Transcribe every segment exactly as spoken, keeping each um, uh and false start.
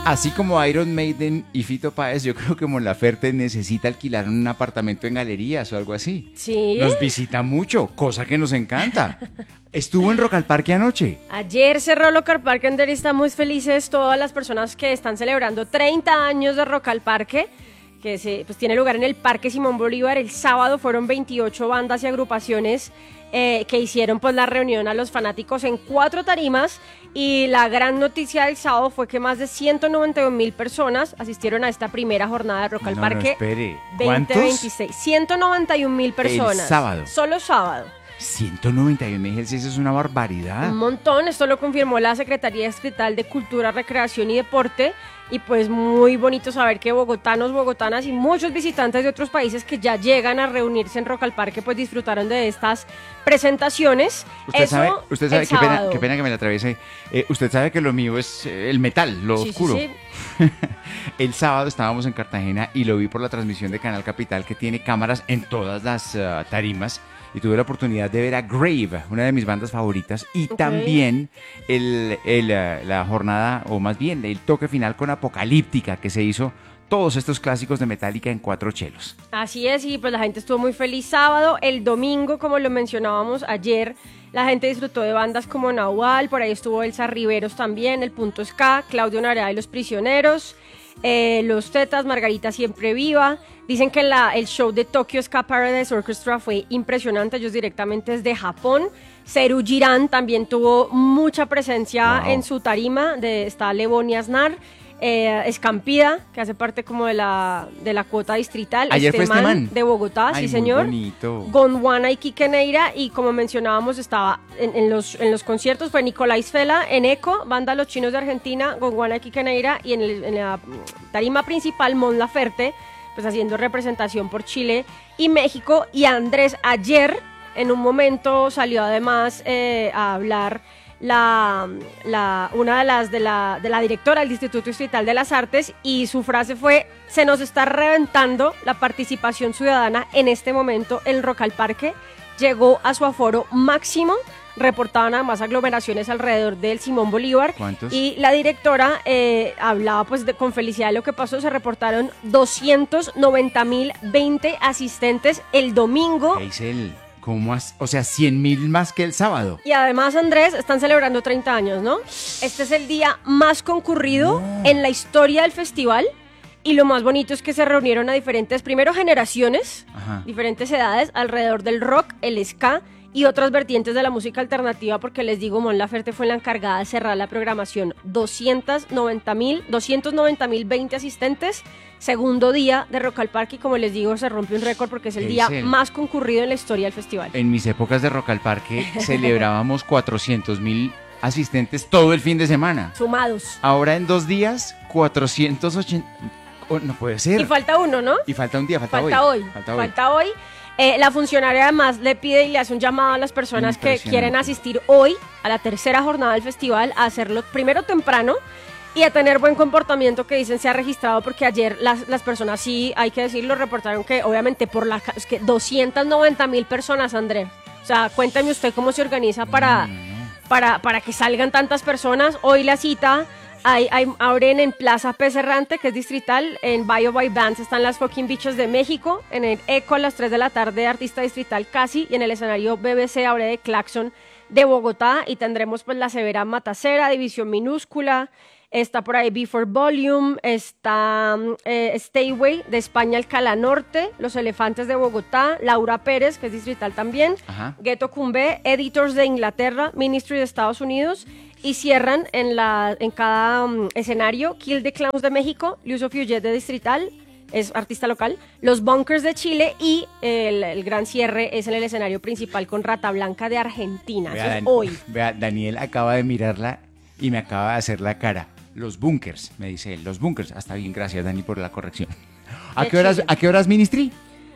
Así como Iron Maiden y Fito Páez, yo creo que Mon Laferte necesita alquilar un apartamento en galerías o algo así. Sí. Nos visita mucho, cosa que nos encanta. Estuvo en Rock al Parque anoche. Ayer cerró Rock al Parque, Ander, y estamos felices todas las personas que están celebrando treinta años de Rock al Parque, que se, pues, tiene lugar en el Parque Simón Bolívar. El sábado fueron veintiocho bandas y agrupaciones eh, que hicieron pues la reunión a los fanáticos en cuatro tarimas, y la gran noticia del sábado fue que más de ciento noventa y un mil personas asistieron a esta primera jornada de Rock al No, Parque no, espere. veinte veintiséis. ciento noventa y un mil personas. El sábado. Solo sábado. ciento noventa y uno mil, eso es una barbaridad. Un montón, esto lo confirmó la Secretaría Distrital de Cultura, Recreación y Deporte, y pues muy bonito saber que bogotanos, bogotanas y muchos visitantes de otros países que ya llegan a reunirse en Rock al Parque pues disfrutaron de estas presentaciones. Usted Eso, sabe, usted sabe el qué, pena, sábado. qué pena que me la atraviese. Eh, usted sabe que lo mío es eh, el metal, lo Sí, sí, oscuro. sí. El sábado estábamos en Cartagena y lo vi por la transmisión de Canal Capital, que tiene cámaras en todas las uh, tarimas, y tuve la oportunidad de ver a Grave, una de mis bandas favoritas, y Ok. también el, el, uh, la jornada, o más bien el toque final con Apocalíptica, que se hizo todos estos clásicos de Metallica en cuatro chelos. Así es, y pues la gente estuvo muy feliz sábado. El domingo, como lo mencionábamos ayer, la gente disfrutó de bandas como Nahual, por ahí estuvo Elsa Riveros también, El Punto Ska, Claudio Narea y Los Prisioneros, eh, Los Tetas, Margarita Siempre Viva. Dicen que la, el show de Tokyo Ska Paradise Orchestra fue impresionante, ellos directamente desde Japón. Seru Girán también tuvo mucha presencia Wow. en su tarima, de, está Levoni Aznar. Eh, Escampida, que hace parte como de la, de la cuota distrital. Ayer fue este man. De Bogotá, Ay, sí muy señor. bonito. Gondwana y Quique Neira, y como mencionábamos estaba en, en, los, en los conciertos fue Nicolás Fela en Eco, banda Los Chinos de Argentina, Gondwana y Quique Neira, y en, el, en la tarima principal Mon Laferte, pues haciendo representación por Chile y México. Y Andrés ayer en un momento salió además eh, a hablar La, la, una de las de la, de la directora del Instituto Distrital de las Artes, y su frase fue: se nos está reventando la participación ciudadana en este momento. El Rock al Parque llegó a su aforo máximo, reportaban además aglomeraciones alrededor del Simón Bolívar. ¿Cuántos? Y la directora eh, hablaba pues de, con felicidad de lo que pasó. Se reportaron doscientos noventa mil veinte asistentes el domingo. ¿Qué dice él? ¿Cómo has- o sea, cien mil más que el sábado. Y además, Andrés, están celebrando treinta años, ¿no? Este es el día más concurrido No. en la historia del festival, y lo más bonito es que se reunieron a diferentes, primero generaciones, Ajá. diferentes edades, alrededor del rock, el ska y otras vertientes de la música alternativa, porque les digo, Mon Laferte fue la encargada de cerrar la programación. doscientos noventa mil veinte asistentes, segundo día de Rock al Parque, y como les digo, se rompe un récord porque es el ¿Qué día dice él? más concurrido en la historia del festival. En mis épocas de Rock al Parque celebrábamos cuatrocientos mil asistentes todo el fin de semana. Sumados. Ahora en dos días, cuatrocientos ochenta... Oh, no puede ser. Y falta uno, ¿no? Y falta un día, falta, Falta hoy. Falta hoy. Falta hoy. Eh, la funcionaria además le pide y le hace un llamado a las personas que Impresionante. quieren asistir hoy a la tercera jornada del festival a hacerlo primero temprano y a tener buen comportamiento, que dicen se ha registrado, porque ayer las, las personas, sí, hay que decirlo, reportaron que obviamente por la... Es que doscientas noventa mil personas, Andrés. O sea, cuéntame usted cómo se organiza para, No, no, no. para, para que salgan tantas personas. Hoy la cita... Hay, hay, abren en Plaza Pez Errante, que es distrital, en Bio by Bands están las Fucking Bichos de México, en el Eco a las tres de la tarde, Artista Distrital Casi, y en el escenario B B C abre de Claxon de Bogotá, y tendremos pues la Severa Matacera, División Minúscula, está por ahí Before Volume, está eh, Stayway de España, Alcalá Norte, Los Elefantes de Bogotá, Laura Pérez, que es distrital también, Ajá. Ghetto Cumbé, Editors de Inglaterra, Ministry de Estados Unidos, y cierran en, la, en cada um, escenario Kill the Clowns de México, Lucio Fuyet de Distrital, es artista local, Los Bunkers de Chile, y el, el gran cierre es en el escenario principal con Rata Blanca de Argentina. Eso Vea, es Dan- hoy. vea, Daniel acaba de mirarla y me acaba de hacer la cara. Los bunkers, me dice él. Los bunkers. Hasta bien, gracias, Dani, por la corrección. ¿A Qué qué horas, chido. ¿a qué horas Ministry?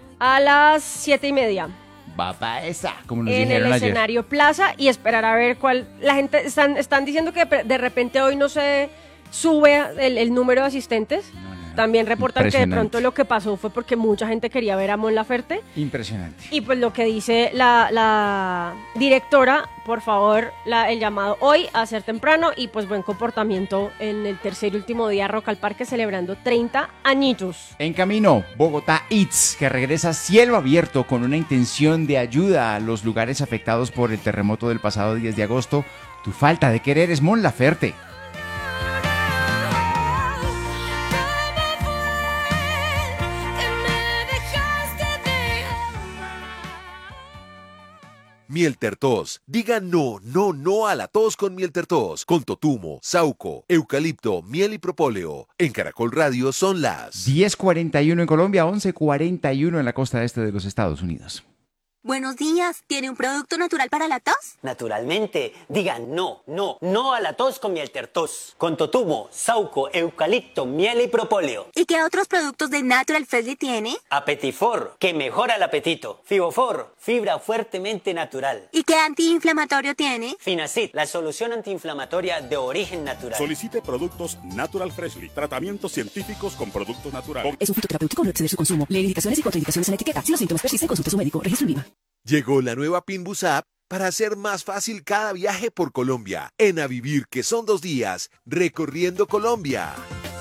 A las siete y media. Va pa' esa, como nos En el dijeron ayer. escenario Plaza, y esperar a ver cuál... La gente están, están diciendo que de repente hoy no se sube el, el número de asistentes. No, no, no. También reportan que de Impresionante. pronto lo que pasó fue porque mucha gente quería ver a Mon Laferte. Impresionante. Y pues lo que dice la, la directora, por favor, la, el llamado hoy a ser temprano y pues buen comportamiento en el tercer y último día Rock al Parque celebrando treinta añitos. En camino, Bogotá Eats, que regresa a cielo abierto con una intención de ayuda a los lugares afectados por el terremoto del pasado diez de agosto. Tu falta de querer es Mon Laferte. Mieltertos. Diga no, no, no a la tos con Mieltertos. Con totumo, sauco, eucalipto, miel y propóleo. En Caracol Radio son las... diez cuarenta y uno en Colombia, once cuarenta y uno en la costa este de los Estados Unidos. Buenos días, ¿tiene un producto natural para la tos? Naturalmente, digan no, no, no a la tos con Mieltertos. Con totumo, sauco, eucalipto, miel y propóleo. ¿Y qué otros productos de Natural Freshly tiene? Apetifor, que mejora el apetito. Fibofor, fibra fuertemente natural. ¿Y qué antiinflamatorio tiene? Finacid, la solución antiinflamatoria de origen natural. Solicite productos Natural Freshly, tratamientos científicos con productos naturales. Es un fitoterapéutico, no exceder su consumo. Lee indicaciones y contraindicaciones en la etiqueta. Si los síntomas persisten, consulte a su médico. Registro en IVA. Llegó la nueva Pinbus App para hacer más fácil cada viaje por Colombia. En A Vivir, que son dos días, recorriendo Colombia.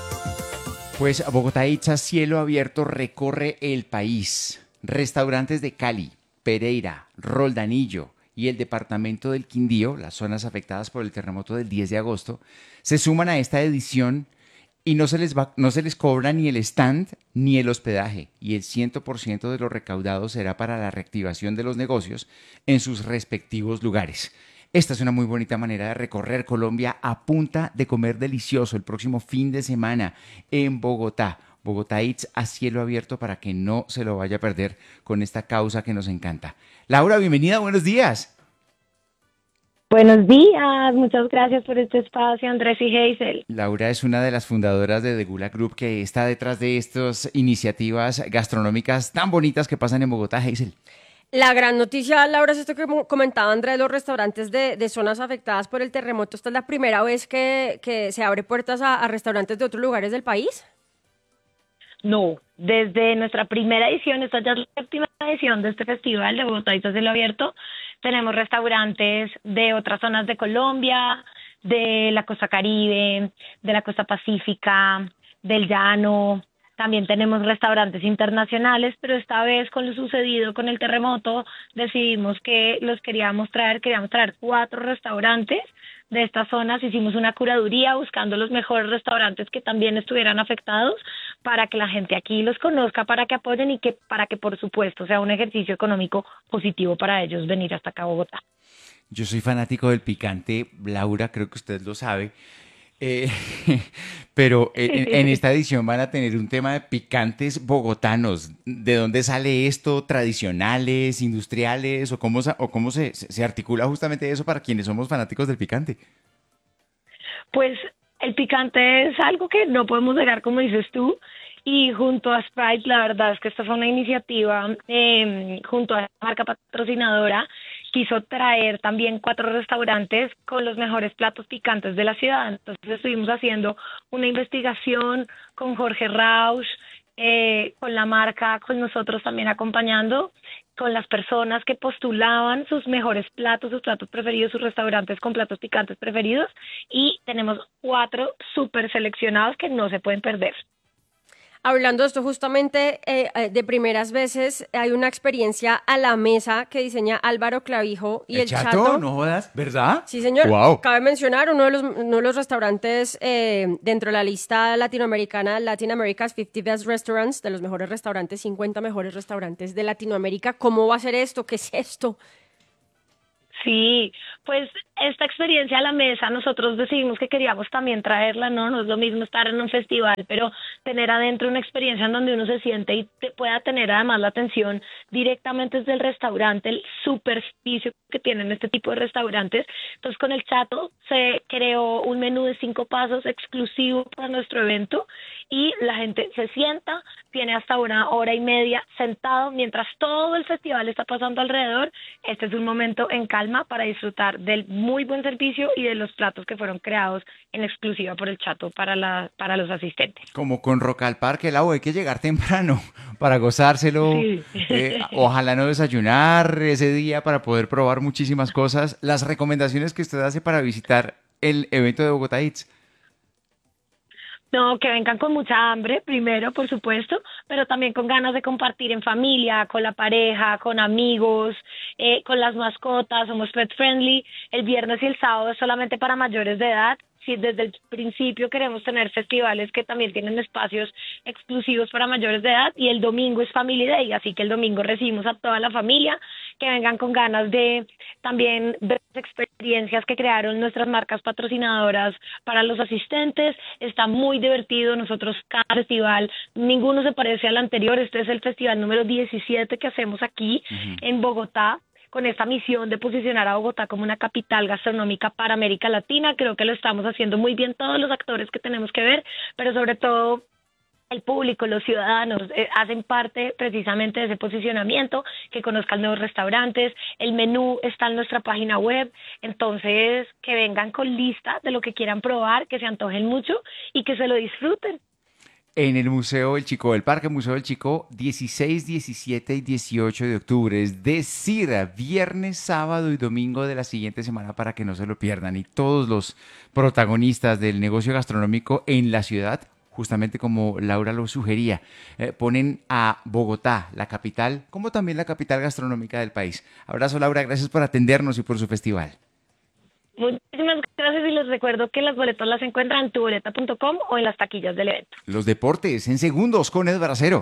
Pues Bogotá Eats a cielo abierto recorre el país. Restaurantes de Cali, Pereira, Roldanillo y el departamento del Quindío, las zonas afectadas por el terremoto del diez de agosto, se suman a esta edición y no se les va, no se les cobra ni el stand ni el hospedaje, y el cien por ciento de lo recaudado será para la reactivación de los negocios en sus respectivos lugares. Esta es una muy bonita manera de recorrer Colombia a punta de comer delicioso el próximo fin de semana en Bogotá. Bogotá Eats a cielo abierto para que no se lo vaya a perder con esta causa que nos encanta. Laura, bienvenida, buenos días. Buenos días, muchas gracias por este espacio, Andrés y Hazel. Laura es una de las fundadoras de The Gula Group, que está detrás de estas iniciativas gastronómicas tan bonitas que pasan en Bogotá, Hazel. La gran noticia, Laura, es esto que comentaba Andrés, los restaurantes de, de zonas afectadas por el terremoto. ¿Esta es la primera vez que, que se abre puertas a, a restaurantes de otros lugares del país? No, desde nuestra primera edición, esta ya es la séptima edición de este festival de Bogotá y Cielo Abierto, tenemos restaurantes de otras zonas de Colombia, de la costa Caribe, de la costa Pacífica, del Llano. También tenemos restaurantes internacionales, pero esta vez con lo sucedido con el terremoto decidimos que los queríamos traer, queríamos traer cuatro restaurantes de estas zonas. Hicimos una curaduría buscando los mejores restaurantes que también estuvieran afectados para que la gente aquí los conozca, para que apoyen y que para que por supuesto sea un ejercicio económico positivo para ellos venir hasta acá a Bogotá. Yo soy fanático del picante, Laura, creo que usted lo sabe. Eh, pero en, en esta edición van a tener un tema de picantes bogotanos. ¿De dónde sale esto? ¿Tradicionales, industriales? ¿O cómo, o cómo se, se articula justamente eso para quienes somos fanáticos del picante? Pues el picante es algo que no podemos negar, como dices tú, y junto a Sprite, la verdad es que esta fue una iniciativa eh, junto a la marca patrocinadora, quiso traer también cuatro restaurantes con los mejores platos picantes de la ciudad. Entonces estuvimos haciendo una investigación con Jorge Rausch, eh, con la marca, con nosotros también acompañando, con las personas que postulaban sus mejores platos, sus platos preferidos, sus restaurantes con platos picantes preferidos, y tenemos cuatro súper seleccionados que no se pueden perder. Hablando de esto justamente eh, de primeras veces, hay una experiencia a la mesa que diseña Álvaro Clavijo y el, ¿El Chato? Chato. No jodas, ¿verdad? Sí, señor. Wow. Cabe mencionar uno de los, uno de los restaurantes eh, dentro de la lista latinoamericana, Latin America's cincuenta Best Restaurants, de los mejores restaurantes, cincuenta mejores restaurantes de Latinoamérica. ¿Cómo va a ser esto? ¿Qué es esto? Sí, pues esta experiencia a la mesa nosotros decidimos que queríamos también traerla, ¿no? No es lo mismo estar en un festival, pero tener adentro una experiencia en donde uno se siente y te pueda tener además la atención directamente desde el restaurante, el super servicio que tienen este tipo de restaurantes. Entonces con el Chato se creó un menú de cinco pasos exclusivo para nuestro evento y la gente se sienta, tiene hasta una hora y media sentado mientras todo el festival está pasando alrededor. Este es un momento en calma para disfrutar del muy buen servicio y de los platos que fueron creados en exclusiva por el Chato para, la, para los asistentes. Como con Rock al Parque, Lau, hay que llegar temprano para gozárselo. Sí. Eh, ojalá no desayunar ese día para poder probar muchísimas cosas. Las recomendaciones que usted hace para visitar el evento de Bogotá Eats. No, que vengan con mucha hambre, primero, por supuesto, pero también con ganas de compartir en familia, con la pareja, con amigos, eh, con las mascotas. Somos pet friendly. El viernes y el sábado es solamente para mayores de edad. Si desde el principio queremos tener festivales que también tienen espacios exclusivos para mayores de edad, y el domingo es Family Day, así que el domingo recibimos a toda la familia, que vengan con ganas de también ver las experiencias que crearon nuestras marcas patrocinadoras para los asistentes. Está muy divertido. Nosotros, cada festival, ninguno se parece al anterior. Este es el festival número diecisiete que hacemos aquí uh-huh. en Bogotá, con esta misión de posicionar a Bogotá como una capital gastronómica para América Latina. Creo que lo estamos haciendo muy bien todos los actores que tenemos que ver, pero sobre todo el público, los ciudadanos, eh, hacen parte precisamente de ese posicionamiento, que conozcan nuevos restaurantes. El menú está en nuestra página web, entonces que vengan con lista de lo que quieran probar, que se antojen mucho y que se lo disfruten. En el Museo del Chico, el Parque Museo del Chico, dieciséis, diecisiete y dieciocho de octubre, es decir, viernes, sábado y domingo de la siguiente semana, para que no se lo pierdan. Y todos los protagonistas del negocio gastronómico en la ciudad, justamente como Laura lo sugería, eh, ponen a Bogotá, la capital, como también la capital gastronómica del país. Abrazo, Laura, gracias por atendernos y por su festival. Muchísimas gracias, y les recuerdo que las boletas las encuentran en tuboleta punto com o en las taquillas del evento. Los deportes en segundos con Ed Bracero.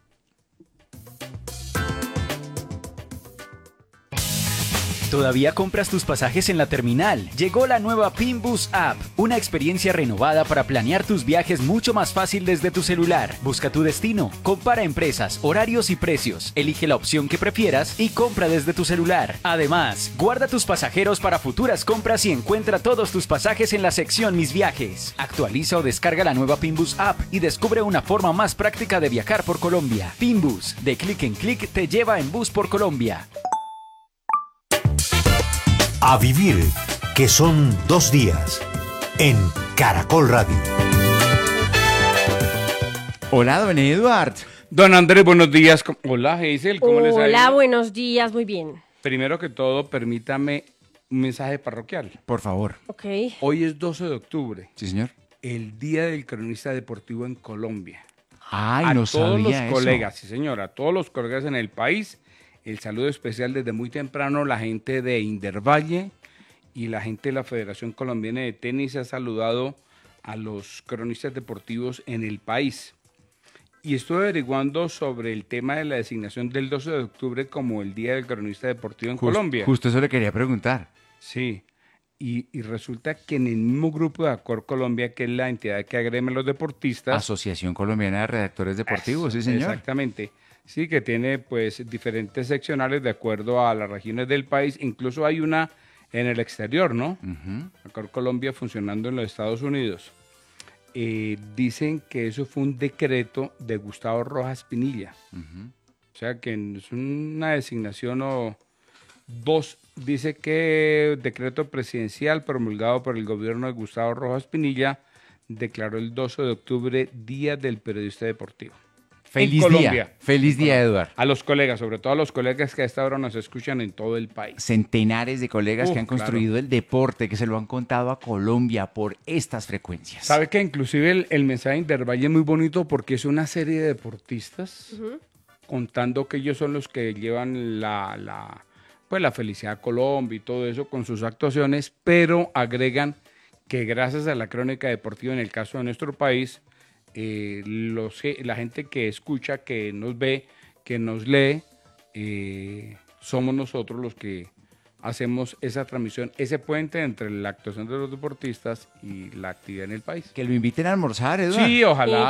¿Todavía compras tus pasajes en la terminal? Llegó la nueva Pinbus App, una experiencia renovada para planear tus viajes mucho más fácil desde tu celular. Busca tu destino, compara empresas, horarios y precios, elige la opción que prefieras y compra desde tu celular. Además, guarda tus pasajeros para futuras compras y encuentra todos tus pasajes en la sección Mis Viajes. Actualiza o descarga la nueva Pinbus App y descubre una forma más práctica de viajar por Colombia. Pinbus, de clic en clic, te lleva en bus por Colombia. A vivir, que son dos días, en Caracol Radio. Hola, don Eduard. Don Andrés, buenos días. Hola, Hazel, ¿cómo les ha ido? Hola, buenos días, muy bien. Primero que todo, permítame un mensaje parroquial. Por favor. Ok. Hoy es doce de octubre. Sí, señor. El Día del Cronista Deportivo en Colombia. Ay, a no todos sabía los eso. colegas, sí señor, a todos los colegas en el país, el saludo especial desde muy temprano. La gente de Indervalle y la gente de la Federación Colombiana de Tenis ha saludado a los cronistas deportivos en el país. Y estoy averiguando sobre el tema de la designación del doce de octubre como el Día del Cronista Deportivo en Just, Colombia. Justo eso le quería preguntar. Sí, y, y resulta que en el mismo grupo de Acor Colombia, que es la entidad que agrema a los deportistas. Asociación Colombiana de Redactores Deportivos, sí señor. Exactamente. Sí, que tiene pues diferentes seccionales de acuerdo a las regiones del país. Incluso hay una en el exterior, ¿no? Uh-huh. Acor Colombia funcionando en los Estados Unidos. Eh, dicen que eso fue un decreto de Gustavo Rojas Pinilla. Uh-huh. O sea que es una designación o dos. Dice que decreto presidencial promulgado por el gobierno de Gustavo Rojas Pinilla declaró el doce de octubre Día del Periodista Deportivo. Feliz día, feliz día, Eduard. A los colegas, sobre todo a los colegas que a esta hora nos escuchan en todo el país. Centenares de colegas uh, que han construido claro. el deporte, que se lo han contado a Colombia por estas frecuencias. ¿Sabe que inclusive el, el mensaje de Indervalle es muy bonito porque es una serie de deportistas uh-huh. contando que ellos son los que llevan la, la, pues la felicidad a Colombia y todo eso con sus actuaciones, pero agregan que gracias a la crónica deportiva en el caso de nuestro país, Eh, los, la gente que escucha, que nos ve, que nos lee, eh, somos nosotros los que hacemos esa transmisión, ese puente entre la actuación de los deportistas y la actividad en el país. Que lo inviten a almorzar, Eduardo. Sí, ojalá.